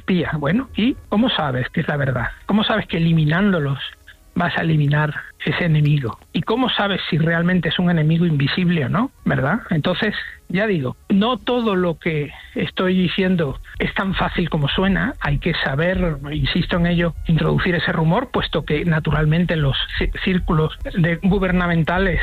espía. Bueno, ¿y cómo sabes que es la verdad? ¿Cómo sabes que eliminándolos vas a eliminar ese enemigo? ¿Y cómo sabes si realmente es un enemigo invisible o no? ¿Verdad? Entonces, ya digo, no todo lo que estoy diciendo es tan fácil como suena. Hay que saber, insisto en ello, introducir ese rumor, puesto que naturalmente los círculos gubernamentales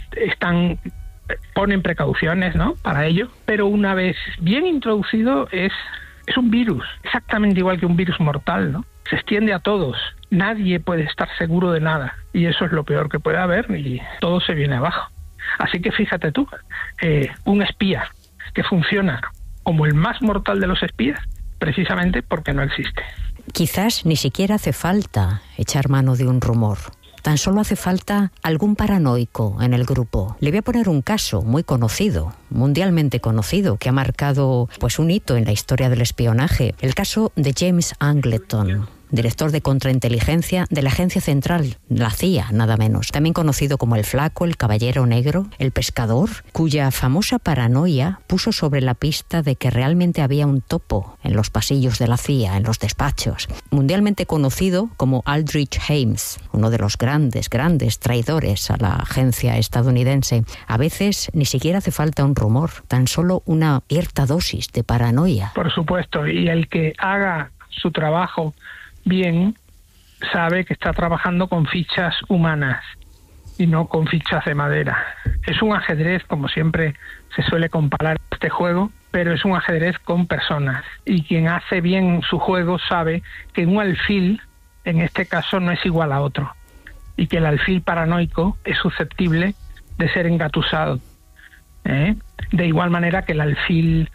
ponen precauciones, ¿no?, para ello. Pero una vez bien introducido es un virus, exactamente igual que un virus mortal, ¿no? Se extiende a todos. Nadie puede estar seguro de nada. Y eso es lo peor que puede haber y todo se viene abajo. Así que fíjate tú, un espía que funciona como el más mortal de los espías, precisamente porque no existe. Quizás ni siquiera hace falta echar mano de un rumor. Tan solo hace falta algún paranoico en el grupo. Le voy a poner un caso muy conocido, mundialmente conocido, que ha marcado pues un hito en la historia del espionaje. El caso de James Angleton, director de contrainteligencia de la Agencia Central, la CIA, nada menos. También conocido como el Flaco, el Caballero Negro, el Pescador, cuya famosa paranoia puso sobre la pista de que realmente había un topo en los pasillos de la CIA, en los despachos. Mundialmente conocido como Aldrich Ames, uno de los grandes traidores a la agencia estadounidense. A veces ni siquiera hace falta un rumor, tan solo una cierta dosis de paranoia. Por supuesto, y el que haga su trabajo bien sabe que está trabajando con fichas humanas y no con fichas de madera. Es un ajedrez, como siempre se suele comparar este juego, pero es un ajedrez con personas, y quien hace bien su juego sabe que un alfil en este caso no es igual a otro, y que el alfil paranoico es susceptible de ser engatusado, de igual manera que el alfil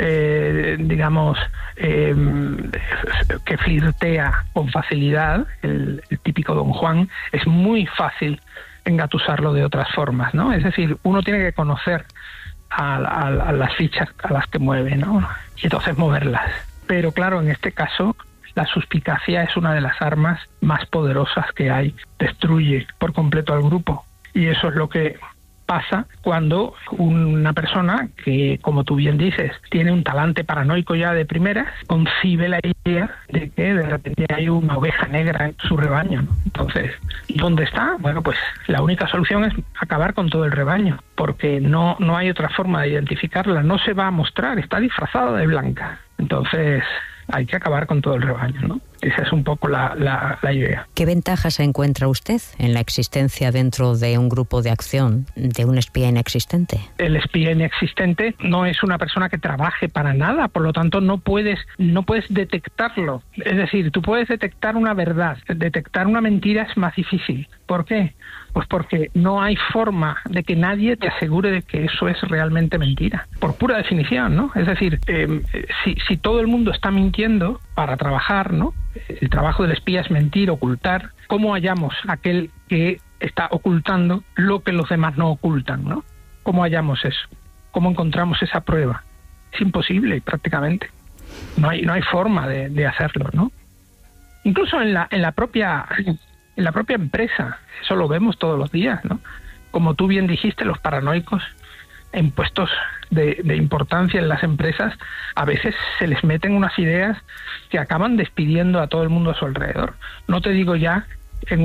que flirtea con facilidad, el típico Don Juan, es muy fácil engatusarlo de otras formas, ¿no? Es decir, uno tiene que conocer a las fichas a las que mueve, ¿no?, y entonces moverlas. Pero claro, en este caso la suspicacia es una de las armas más poderosas que hay. Destruye por completo al grupo, y eso es lo que pasa cuando una persona que, como tú bien dices, tiene un talante paranoico ya de primera, concibe la idea de que de repente hay una oveja negra en su rebaño, ¿no? Entonces, ¿dónde está? Bueno, pues la única solución es acabar con todo el rebaño, porque no hay otra forma de identificarla. No se va a mostrar, está disfrazada de blanca. Entonces, hay que acabar con todo el rebaño, ¿no? Esa es un poco la idea. ¿Qué ventajas encuentra usted en la existencia dentro de un grupo de acción de un espía inexistente? El espía inexistente no es una persona que trabaje para nada, por lo tanto no puedes detectarlo. Es decir, tú puedes detectar una verdad, detectar una mentira es más difícil. ¿Por qué? Pues porque no hay forma de que nadie te asegure de que eso es realmente mentira, por pura definición, ¿no? Es decir, si todo el mundo está mintiendo para trabajar, ¿no? El trabajo del espía es mentir, ocultar. ¿Cómo hallamos aquel que está ocultando lo que los demás no ocultan, ¿no? ¿Cómo hallamos eso? ¿Cómo encontramos esa prueba? Es imposible, prácticamente. No hay forma de hacerlo, ¿no? Incluso en la propia empresa, eso lo vemos todos los días, ¿no? Como tú bien dijiste, los paranoicos en puestos de importancia en las empresas, a veces se les meten unas ideas que acaban despidiendo a todo el mundo a su alrededor. No te digo ya en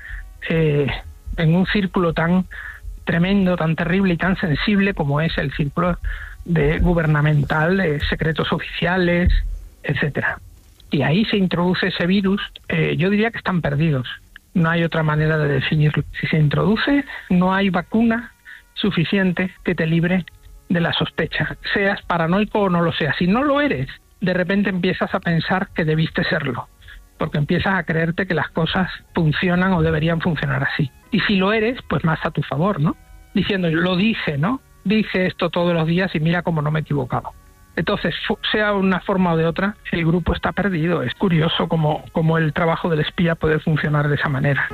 un círculo tan tremendo, tan terrible y tan sensible como es el círculo gubernamental, de secretos oficiales, etcétera. Y ahí se introduce ese virus. Yo diría que están perdidos. No hay otra manera de definirlo. Si se introduce, no hay vacuna suficiente que te libre de la sospecha, seas paranoico o no lo seas. Si no lo eres, de repente empiezas a pensar que debiste serlo, porque empiezas a creerte que las cosas funcionan o deberían funcionar así. Y si lo eres, pues más a tu favor, ¿no? Diciendo, lo dije, ¿no? Dije esto todos los días y mira cómo no me he equivocado. Entonces, sea una forma o de otra, el grupo está perdido. Es curioso cómo el trabajo del espía puede funcionar de esa manera.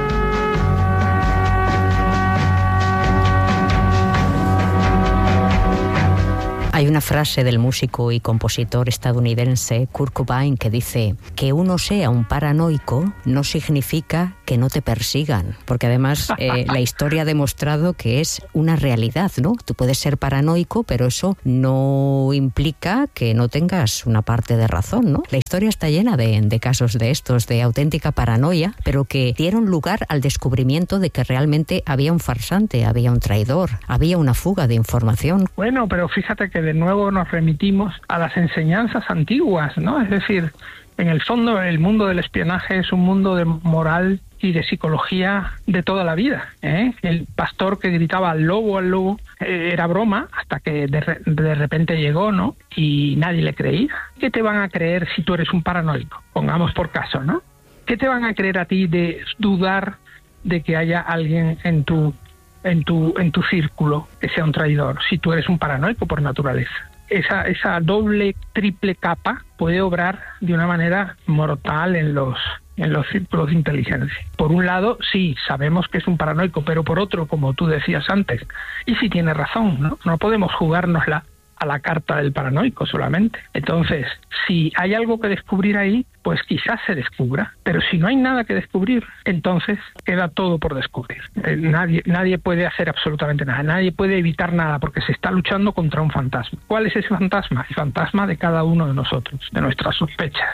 Hay una frase del músico y compositor estadounidense Kurt Cobain que dice que uno sea un paranoico no significa que que no te persigan, porque además la historia ha demostrado que es una realidad, ¿no? Tú puedes ser paranoico, pero eso no implica que no tengas una parte de razón, ¿no? La historia está llena de casos de estos, de auténtica paranoia, pero que dieron lugar al descubrimiento de que realmente había un farsante, había un traidor, había una fuga de información. Bueno, pero fíjate que de nuevo nos remitimos a las enseñanzas antiguas, ¿no? Es decir, en el fondo el mundo del espionaje es un mundo de moral y de psicología de toda la vida, ¿eh? El pastor que gritaba al lobo, era broma hasta que de repente llegó, ¿no? Y nadie le creía. ¿Qué te van a creer si tú eres un paranoico? Pongamos por caso, ¿no? ¿Qué te van a creer a ti de dudar de que haya alguien en tu círculo que sea un traidor si tú eres un paranoico por naturaleza? Esa doble, triple capa puede obrar de una manera mortal en los círculos de inteligencia. Por un lado, sí, sabemos que es un paranoico, pero por otro, como tú decías antes, y si tiene razón, ¿no? No podemos jugárnosla a la carta del paranoico solamente. Entonces, si hay algo que descubrir ahí, pues quizás se descubra, pero si no hay nada que descubrir, entonces queda todo por descubrir. Nadie puede hacer absolutamente nada, nadie puede evitar nada, porque se está luchando contra un fantasma. ¿Cuál es ese fantasma? El fantasma de cada uno de nosotros, de nuestras sospechas.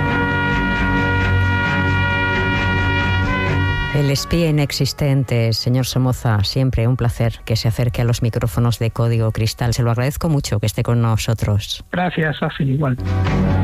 El espía inexistente, señor Somoza, siempre un placer que se acerque a los micrófonos de Código Cristal. Se lo agradezco mucho que esté con nosotros. Gracias, Safi, igual.